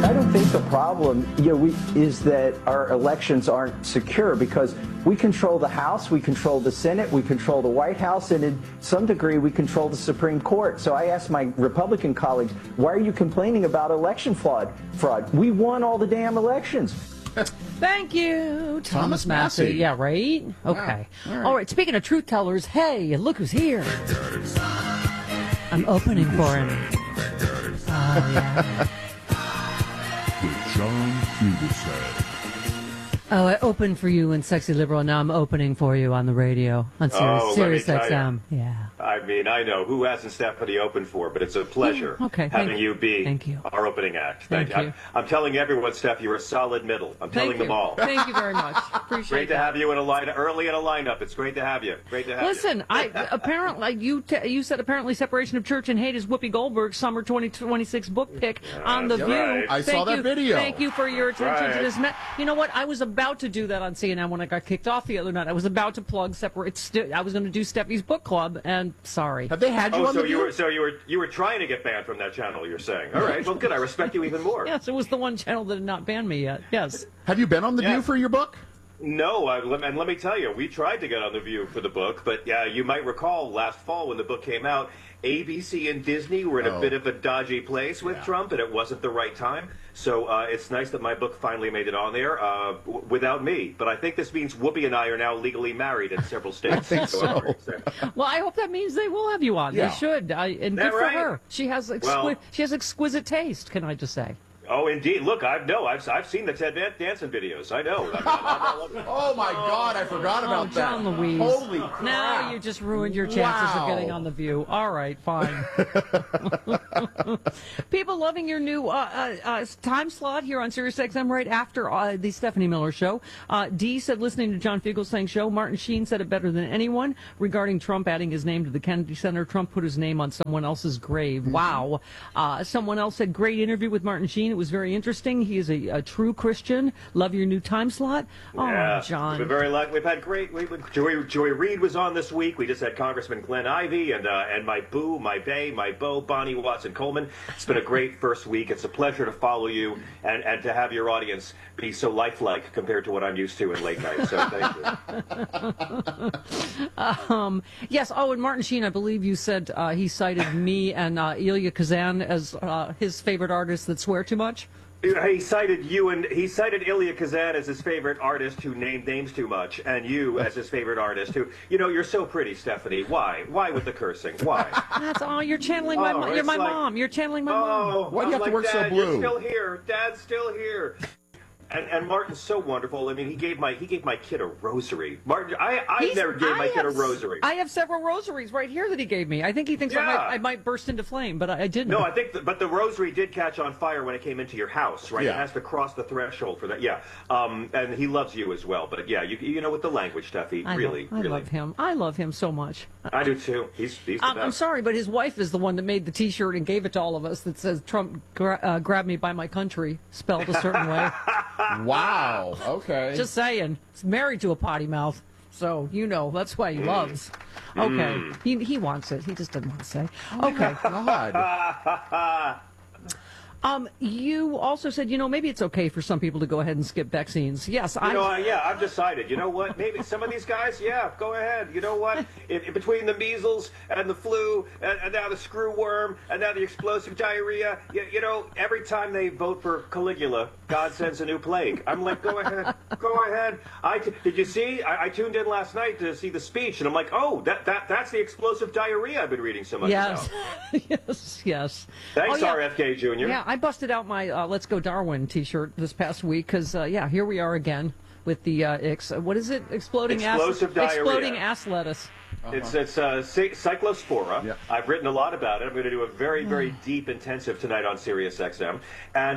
I don't think the problem, is that our elections aren't secure because we control the House, we control the Senate, we control the White House, and in some degree we control the Supreme Court. So I asked my Republican colleagues, why are you complaining about election fraud? We won all the damn elections. Thank you, Thomas Massey. Yeah, right? Okay. Yeah. All right, speaking of truth tellers, hey, look who's here. I'm opening for him. Oh, yeah. The John Fugelsang. Oh, I opened for you in Sexy Liberal, and now I'm opening for you on the radio on Sirius XM. Yeah. I mean, I know. Who hasn't Stephanie opened for? But it's a pleasure having you be our opening act. Thank you. I'm telling everyone, Steph, you're a solid middle. I'm telling them all. Thank you very much. Appreciate Great to have you in a lineup, early in a lineup. It's great to have you. Great to have Listen, you. apparently, you said apparently Separation of Church and Hate is Whoopi Goldberg's Summer 2026 book pick on The View. Right. I saw that video. Thank you for your attention to this. You know what? I was about to do that on CNN when I got kicked off the other night. I was about to plug I was going to do Steffi's book club, and sorry. Have they had you on the View? You were trying to get banned from that channel, you're saying. All right, well, good. I respect you even more. Yes, it was the one channel that had not banned me yet. Yes. Have you been on The View for your book? No, and let me tell you, we tried to get on The View for the book, but you might recall last fall when the book came out, ABC and Disney were in a bit of a dodgy place with Trump, and it wasn't the right time. So it's nice that my book finally made it on there without me. But I think this means Whoopi and I are now legally married in several states. I think so. Well, I hope that means they will have you on. Yeah. They should. And good for her. She has exquisite taste, can I just say. Oh, indeed. Look, I've seen the Ted Danson videos. I know. Oh, my God. I forgot about that. John Louise. Holy crap. Now you just ruined your chances of getting on The View. All right, fine. People loving your new time slot here on Sirius XM right after the Stephanie Miller Show. Dee said, listening to John Fugelsang's show, Martin Sheen said it better than anyone regarding Trump adding his name to the Kennedy Center. Trump put his name on someone else's grave. Wow. Someone else said, great interview with Martin Sheen. It was very interesting. He is a true Christian. Love your new time slot. Oh, yeah, John. We're very lucky. We've had great. Joy Reid was on this week. We just had Congressman Glenn Ivey and my boo, my bae, my beau, Bonnie Watson Coleman. It's been a great first week. It's a pleasure to follow you and to have your audience be so lifelike compared to what I'm used to in late night. So thank you. Yes. Oh, and Martin Sheen, I believe you said he cited me and Elia Kazan as his favorite artists that swear too much. He cited you, and he cited Elia Kazan as his favorite artist who named names too much, and you as his favorite artist who, you're so pretty, Stephanie. Why? Why with the cursing? Why? That's all. You're channeling my mom. You're my mom. You're channeling my mom. Why do you have to work so Dad, blue? You're still here. Dad's still here. And Martin's so wonderful. I mean, he gave my kid a rosary. Martin, I never gave my kid a rosary. I have several rosaries right here that he gave me. I think he thinks I might burst into flame, but I didn't. No, I think, but the rosary did catch on fire when it came into your house, right? Yeah. It has to cross the threshold for that. Yeah. And he loves you as well. But yeah, you know, with the language stuff, he really. I love him. I love him so much. I do too. He's the best. I'm sorry, but his wife is the one that made the T-shirt and gave it to all of us that says Trump grabbed me by my country, spelled a certain way. Wow. Okay. Just saying. He's married to a potty mouth, so that's why he loves. Okay. He wants it. He just doesn't want to say. Okay. God. You also said, maybe it's okay for some people to go ahead and skip vaccines. Yes, I've decided. You know what? Maybe some of these guys, go ahead. You know what? Between the measles and the flu and now the screwworm and now the explosive diarrhea, every time they vote for Caligula, God sends a new plague. I'm like, go ahead. Go ahead. Did you see? I tuned in last night to see the speech, and I'm like, oh, that's the explosive diarrhea I've been reading so much about. Yes. Thanks, RFK Jr. Yeah, I busted out my Let's Go Darwin T-shirt this past week because, here we are again with the, what is it? Exploding diarrhea. Exploding ass lettuce. It's cyclospora. Yeah. I've written a lot about it. I'm going to do a very, very deep intensive tonight on Sirius XM. And,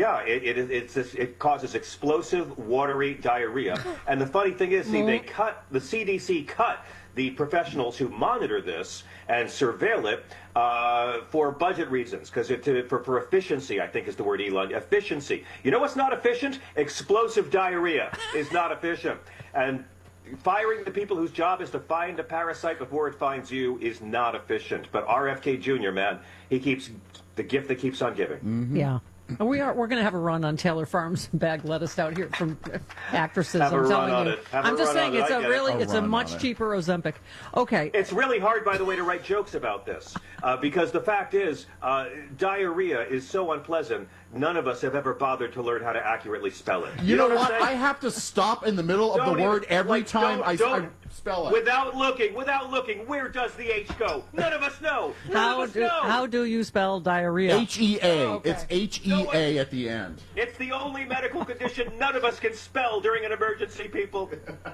it causes explosive, watery diarrhea. And the funny thing is, the CDC cut the professionals who monitor this and surveil it for budget reasons, because for efficiency, I think is the word, Elon. Efficiency. You know what's not efficient? Explosive diarrhea is not efficient. And firing the people whose job is to find a parasite before it finds you is not efficient. But RFK Jr., man, he keeps the gift that keeps on giving. Mm-hmm. Yeah. We're going to have a run on Taylor Farms bag lettuce out here from actresses. Have a I'm run telling on you. it. Have a I'm just run saying on it. it's I a get it. really, it's a run much on it. cheaper Ozempic. Okay. It's really hard, by the way, to write jokes about this because the fact is, diarrhea is so unpleasant. None of us have ever bothered to learn how to accurately spell it. You know I'm what? saying? I have to stop in the middle of Don't the even- word every like, time I don't- spell it. Without looking, where does the H go? None of us know. How do you spell diarrhea? H-E-A. Okay. It's H-E-A at the end. It's the only medical condition none of us can spell during an emergency, people.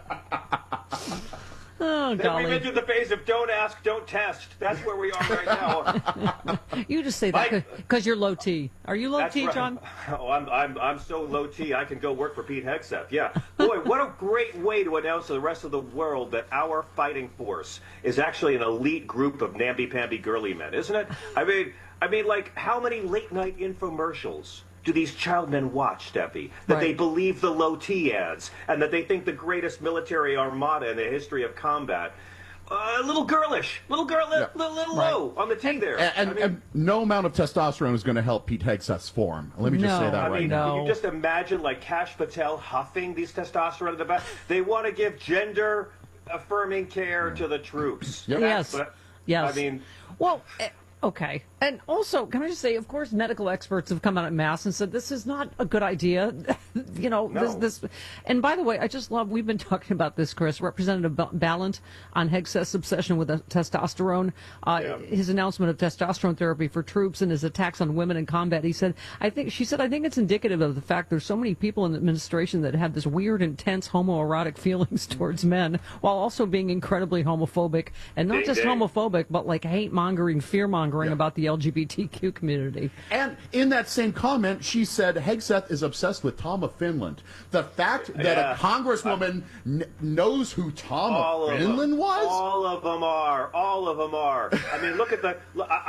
Oh, Then we've golly. entered the phase of don't ask, don't test. That's where we are right now. You just say that because you're low T. Are you low That's T, right. John? Oh, I'm so low T. I can go work for Pete Hegseth. Yeah, boy, what a great way to announce to the rest of the world that our fighting force is actually an elite group of namby-pamby girly men, isn't it? I mean, like how many late night infomercials do these child men watch, Steffi? That they Right. believe the low T ads and that they think the greatest military armada in the history of combat. A little girlish, little low on the T there. And, I mean, and no amount of testosterone is going to help Pete Hegseth's form. Let me just No, say that I right mean, now. can you just imagine, like, Kash Patel huffing these testosterone in the back? They want to give gender-affirming care to the troops. Yep. Yes. But, Yes. I mean, Well, okay. And also, can I just say, of course, medical experts have come out en masse and said this is not a good idea. No. this. And by the way, I just love, we've been talking about this, Chris, Representative Ballant on Hegseth's obsession with testosterone, his announcement of testosterone therapy for troops and his attacks on women in combat. She said, I think it's indicative of the fact there's so many people in the administration that have this weird, intense homoerotic feelings towards men while also being incredibly homophobic. And not Ding, just ding. homophobic, but like hate-mongering, fear-mongering about the LGBTQ community. And in that same comment, she said Hegseth is obsessed with Tom of Finland. The fact that Yeah. a congresswoman knows who Tom all of of Finland them. was? All of them are. I mean, look at the.